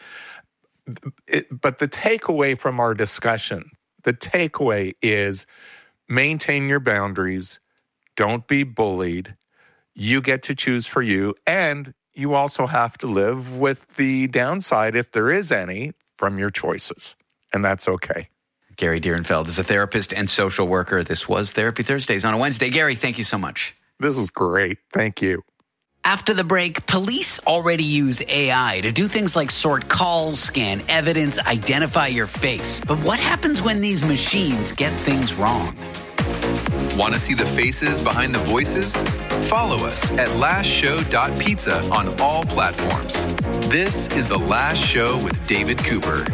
It, but the takeaway from our discussion, the takeaway is maintain your boundaries. Don't be bullied. You get to choose for you. And you also have to live with the downside, if there is any, from your choices. And that's okay. Gary Dierenfeld is a therapist and social worker. This was Therapy Thursdays on a Wednesday. Gary, thank you so much. This was great. Thank you. After the break, police already use A I to do things like sort calls, scan evidence, identify your face. But what happens when these machines get things wrong? Want to see the faces behind the voices? Follow us at last show dot pizza on all platforms. This is The Last Show with David Cooper.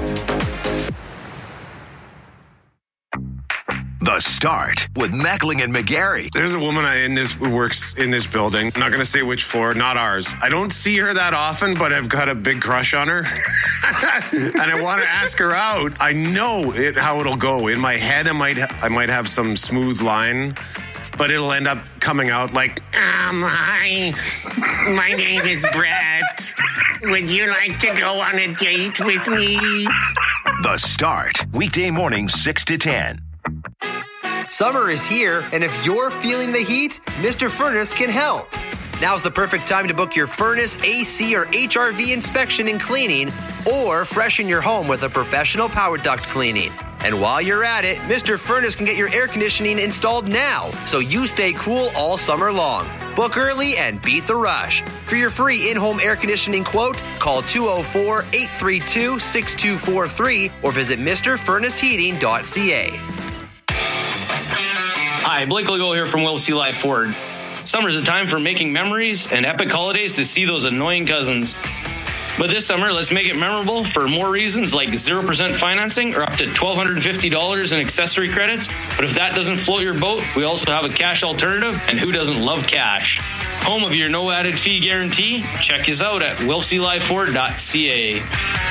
The Start with Mackling and McGarry. There's a woman in this who works in this building. I'm not going to say which floor, not ours. I don't see her that often, but I've got a big crush on her. And I want to ask her out. I know it, how it'll go. In my head, I might ha- I might have some smooth line, but it'll end up coming out like, um, hi, my name is Brett. Would you like to go on a date with me? The Start, weekday mornings six to ten. Summer is here, and if you're feeling the heat, Mister Furnace can help. Now's the perfect time to book your furnace, A C, or H R V inspection and cleaning, or freshen your home with a professional power duct cleaning. And while you're at it, Mister Furnace can get your air conditioning installed now, so you stay cool all summer long. Book early and beat the rush. For your free in-home air conditioning quote, call two oh four, eight three two, six two four three or visit Mister Furnace Heating dot C A. Hi, Blake Legault here from Will C. Life Ford. Summer's a time for making memories and epic holidays to see those annoying cousins. But this summer, let's make it memorable for more reasons like zero percent financing or up to one thousand two hundred fifty dollars in accessory credits. But if that doesn't float your boat, we also have a cash alternative, and who doesn't love cash? Home of your no added fee guarantee? Check us out at will c life ford dot c a.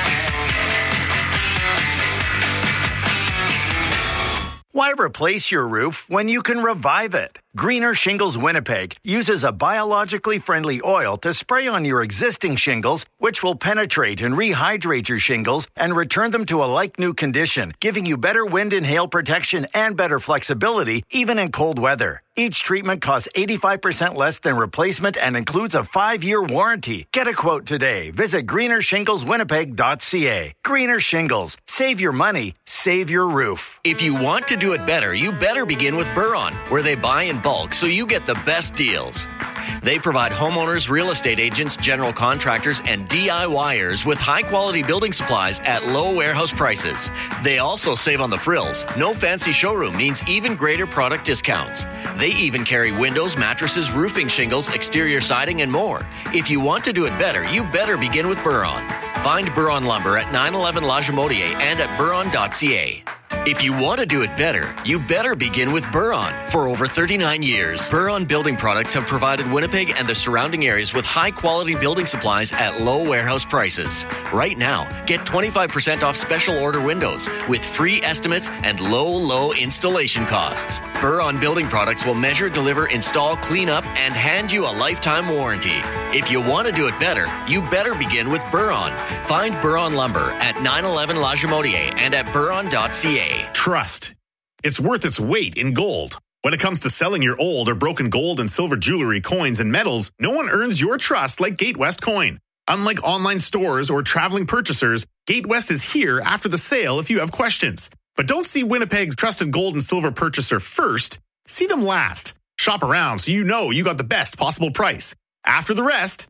Why replace your roof when you can revive it? Greener Shingles Winnipeg uses a biologically friendly oil to spray on your existing shingles, which will penetrate and rehydrate your shingles and return them to a like-new condition, giving you better wind and hail protection and better flexibility, even in cold weather. Each treatment costs eighty-five percent less than replacement and includes a five-year warranty. Get a quote today. Visit greener shingles winnipeg dot c a. Greener Shingles. Save your money. Save your roof. If you want to do it better, you better begin with Buron, where they buy in bulk so you get the best deals. They provide homeowners, real estate agents, general contractors, and DIYers with high-quality building supplies at low warehouse prices. They also save on the frills. No fancy showroom means even greater product discounts. They even carry windows, mattresses, roofing shingles, exterior siding, and more. If you want to do it better, you better begin with Buron. Find Buron Lumber at nine eleven La Jamodier and at buron dot c a. If you want to do it better, you better begin with Buron. For over thirty-nine years, Buron Building Products have provided Winnipeg and the surrounding areas with high-quality building supplies at low warehouse prices. Right now, get twenty-five percent off special order windows with free estimates and low, low installation costs. Buron Building Products will measure, deliver, install, clean up, and hand you a lifetime warranty. If you want to do it better, you better begin with Buron. Find Buron Lumber at nine eleven La Jamotier and at buron dot c a. Trust. It's worth its weight in gold. When it comes to selling your old or broken gold and silver jewelry, coins, and metals, no one earns your trust like Gatewest Coin. Unlike online stores or traveling purchasers, Gatewest is here after the sale if you have questions. But don't see Winnipeg's trusted gold and silver purchaser first. See them last. Shop around so you know you got the best possible price. After the rest,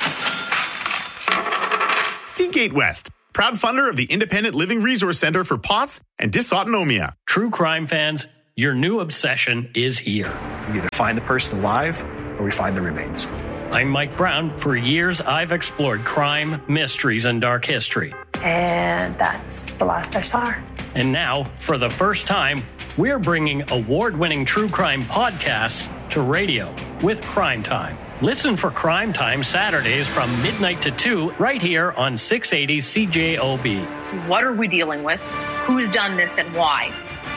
see Gatewest, proud funder of the Independent Living Resource Center for P O T S and Dysautonomia. True crime fans, your new obsession is here. We either find the person alive or we find the remains. I'm Mike Brown. For years, I've explored crime, mysteries, and dark history. And that's the last I saw her. And now, for the first time, we're bringing award-winning true crime podcasts to radio with Crime Time. Listen for Crime Time Saturdays from midnight to two right here on six eighty C J O B. What are we dealing with? Who's done this and why?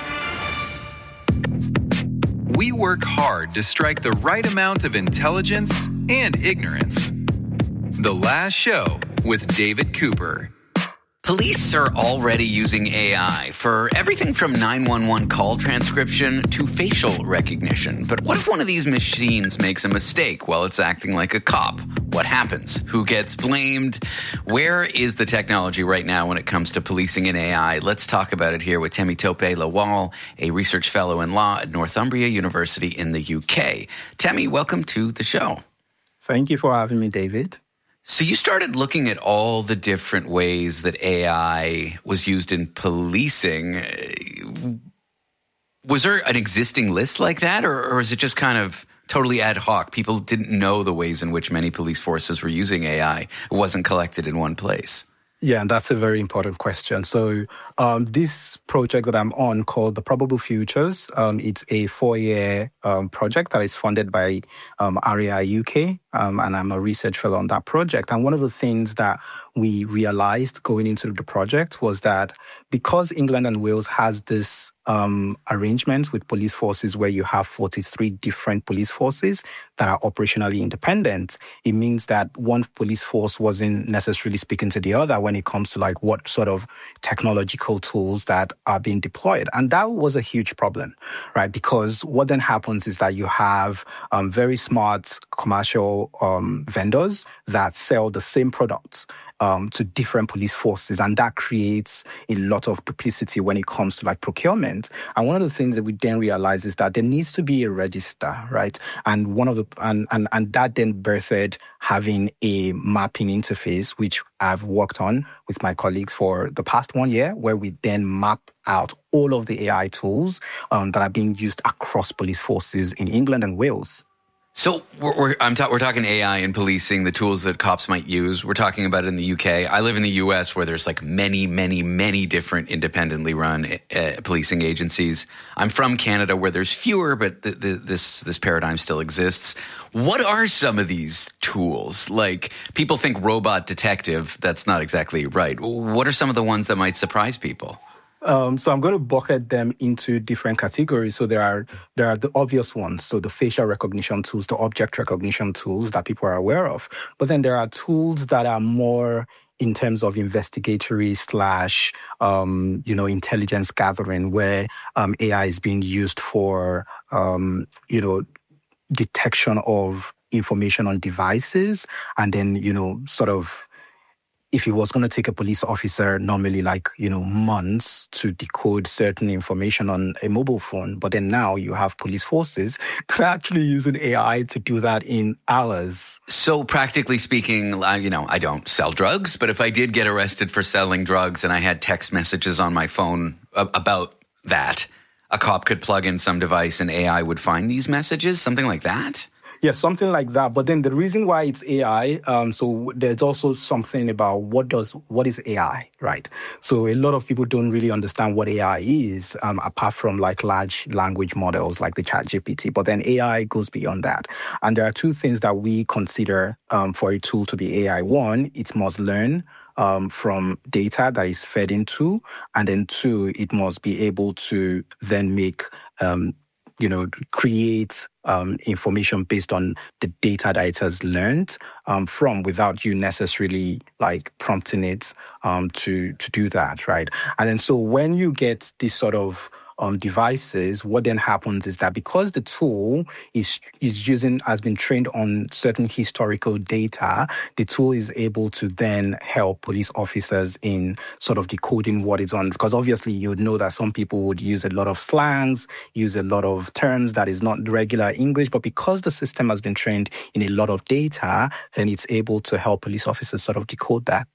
We work hard to strike the right amount of intelligence and ignorance. The Last Show with David Cooper. Police are already using A I for everything from nine one one call transcription to facial recognition. But what if one of these machines makes a mistake while it's acting like a cop? What happens? Who gets blamed? Where is the technology right now when it comes to policing and A I? Let's talk about it here with Temitope Lawal, a research fellow in law at Northumbria University in the U K. Temi, welcome to the show. Thank you for having me, David. So you started looking at all the different ways that A I was used in policing. Was there an existing list like that, or, or is it just kind of totally ad hoc? People didn't know the ways in which many police forces were using A I. It wasn't collected in one place. Yeah, and that's a very important question. So um, this project that I'm on called The Probable Futures, um, it's a four-year um, project that is funded by um, R A I U K, um, and I'm a research fellow on that project. And one of the things that we realized going into the project was that because England and Wales has this um, arrangement with police forces where you have forty-three different police forces that are operationally independent, it means that one police force wasn't necessarily speaking to the other when it comes to like what sort of technological tools that are being deployed. And that was a huge problem, right? Because what then happens is that you have um, very smart commercial um, vendors that sell the same products Um, to different police forces, and that creates a lot of duplicity when it comes to like procurement. And one of the things that we then realize is that there needs to be a register, right? And one of the and and, and that then birthed having a mapping interface, which I've worked on with my colleagues for the past one year, where we then map out all of the A I tools um, that are being used across police forces in England and Wales. So we're we're, I'm ta- we're talking A I and policing, the tools that cops might use. We're talking about it in the U K. I live in the U S where there's like many, many, many different independently run uh, policing agencies. I'm from Canada where there's fewer, but the, the, this this paradigm still exists. What are some of these tools? Like people think robot detective. That's not exactly right. What are some of the ones that might surprise people? Um, so I'm going to bucket them into different categories. So there are there are the obvious ones, so the facial recognition tools, the object recognition tools that people are aware of. But then there are tools that are more in terms of investigatory slash, um, you know, intelligence gathering, where um, A I is being used for, um, you know, detection of information on devices, and then, you know, sort of, if it was going to take a police officer normally like, you know, months to decode certain information on a mobile phone, but then now you have police forces actually using A I to do that in hours. So practically speaking, you know, I don't sell drugs, but if I did get arrested for selling drugs and I had text messages on my phone about that, a cop could plug in some device and A I would find these messages, something like that? Yeah, something like that. But then the reason why it's A I, um, so there's also something about what does what is A I, right? So a lot of people don't really understand what A I is, um, apart from like large language models like the ChatGPT. But then A I goes beyond that. And there are two things that we consider um, for a tool to be A I. One, it must learn Um, from data that is fed into, and then two, it must be able to then make, um, you know, create um, information based on the data that it has learned um, from, without you necessarily like prompting it um, to to do that, right? And then so when you get this sort of Um, devices, what then happens is that because the tool is is using has been trained on certain historical data, the tool is able to then help police officers in sort of decoding what is on. Because obviously you'd know that some people would use a lot of slangs, use a lot of terms that is not regular English, but because the system has been trained in a lot of data, then it's able to help police officers sort of decode that.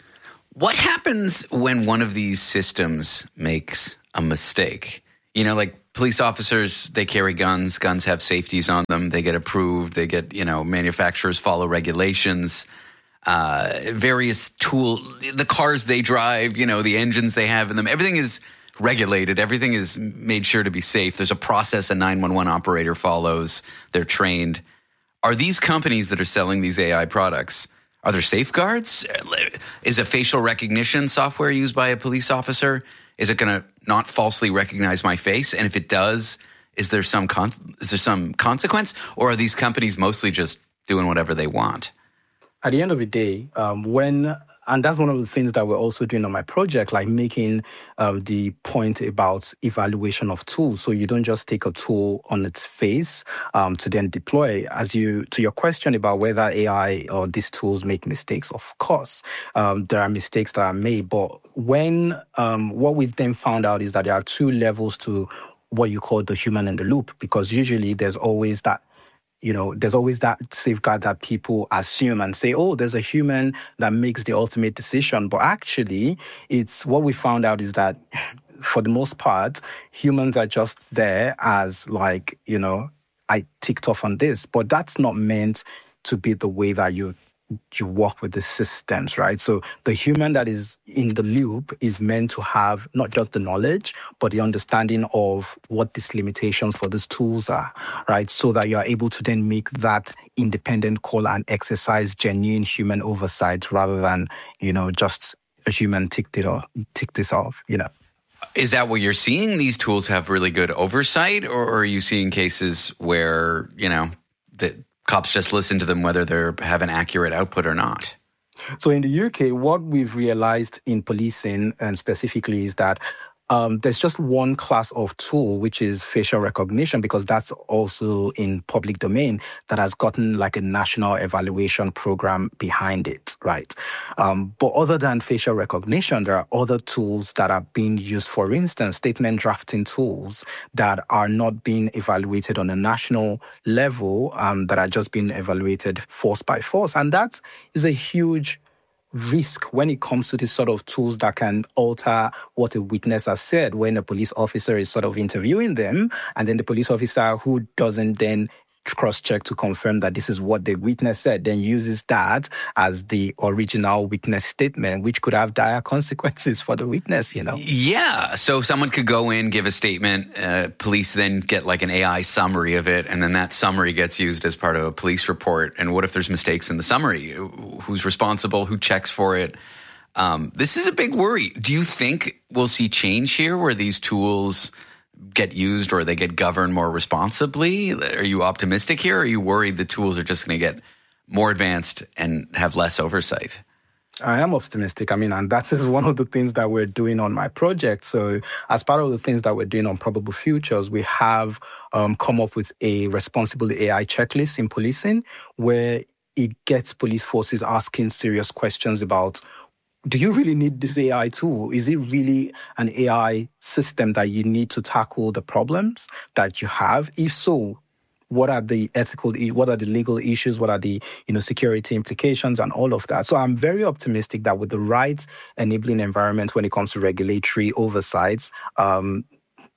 What happens when one of these systems makes a mistake? You know, like police officers, they carry guns. Guns have safeties on them. They get approved. They get, you know, manufacturers follow regulations. Uh, various tool, the cars they drive, you know, the engines they have in them. Everything is regulated. Everything is made sure to be safe. There's a process a nine one one operator follows. They're trained. Are these companies that are selling these A I products, are there safeguards? Is a facial recognition software used by a police officer? Is it going to not falsely recognize my face? And if it does, is there some con- is there some consequence? Or are these companies mostly just doing whatever they want? At the end of the day, um, when and that's one of the things that we're also doing on my project, like making uh, the point about evaluation of tools. So you don't just take a tool on its face um, to then deploy. As you to your question about whether A I or these tools make mistakes, of course, um, there are mistakes that are made. But when um, what we've then found out is that there are two levels to what you call the human in the loop, because usually there's always that. You know, there's always that safeguard that people assume and say, oh, there's a human that makes the ultimate decision. But actually, it's what we found out is that for the most part, humans are just there as like, you know, I ticked off on this. But that's not meant to be the way that you you work with the systems, right? So the human that is in the loop is meant to have not just the knowledge, but the understanding of what these limitations for these tools are, right? So that you are able to then make that independent call and exercise genuine human oversight rather than, you know, just a human ticked it off, tick this off, you know. Is that what you're seeing? These tools have really good oversight, or are you seeing cases where, you know, that cops just listen to them whether they have an accurate output or not? So in the U K, what we've realized in policing, and specifically, is that um, there's just one class of tool, which is facial recognition, because that's also in public domain, that has gotten like a national evaluation program behind it, right? Um, but other than facial recognition, there are other tools that are being used, for instance, statement drafting tools that are not being evaluated on a national level, um, that are just being evaluated force by force. And that is a huge risk when it comes to these sort of tools that can alter what a witness has said when a police officer is sort of interviewing them, and then the police officer who doesn't then cross-check to confirm that this is what the witness said, then uses that as the original witness statement, which could have dire consequences for the witness, you know? Yeah. So someone could go in, give a statement, uh, police then get like an A I summary of it, and then that summary gets used as part of a police report. And what if there's mistakes in the summary? Who's responsible? Who checks for it? Um, this is a big worry. Do you think we'll see change here where these tools get used or they get governed more responsibly? Are you optimistic here, or are you worried the tools are just going to get more advanced and have less oversight? I am optimistic. I mean, and that is one of the things that we're doing on my project. So as part of the things that we're doing on Probable Futures, we have um, come up with a responsible A I checklist in policing, where it gets police forces asking serious questions about, do you really need this A I tool? Is it really an A I system that you need to tackle the problems that you have? If so, what are the ethical, what are the legal issues? What are the, you know, security implications and all of that? So I'm very optimistic that with the right enabling environment when it comes to regulatory oversights, um,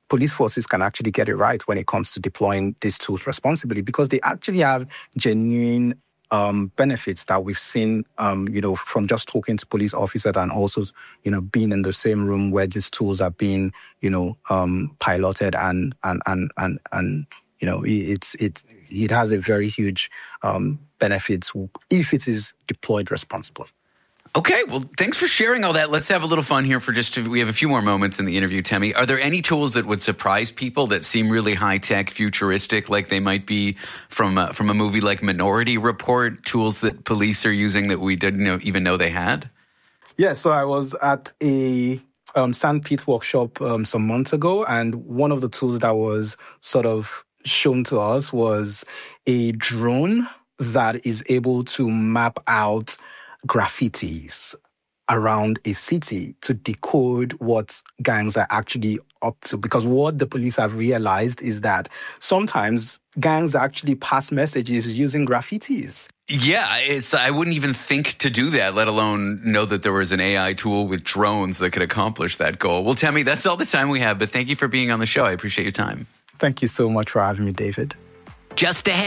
police forces can actually get it right when it comes to deploying these tools responsibly, because they actually have genuine um, benefits that we've seen, um, you know, from just talking to police officers and also, you know, being in the same room where these tools are being, you know, um, piloted and, and, and, and, and, you know, it's, it, it has a very huge um, benefits if it is deployed responsibly. Okay, well, thanks for sharing all that. Let's have a little fun here for just, we have a few more moments in the interview, Temi. Are there any tools that would surprise people that seem really high-tech, futuristic, like they might be from a, from a movie like Minority Report, tools that police are using that we didn't know, even know they had? Yeah, so I was at a um, Sandpit workshop um, some months ago, and one of the tools that was sort of shown to us was a drone that is able to map out graffitis around a city to decode what gangs are actually up to. Because what the police have realized is that sometimes gangs actually pass messages using graffitis. Yeah, it's. I wouldn't even think to do that, let alone know that there was an A I tool with drones that could accomplish that goal. Well, Temi, that's all the time we have, but thank you for being on the show. I appreciate your time. Thank you so much for having me, David. Just ahead.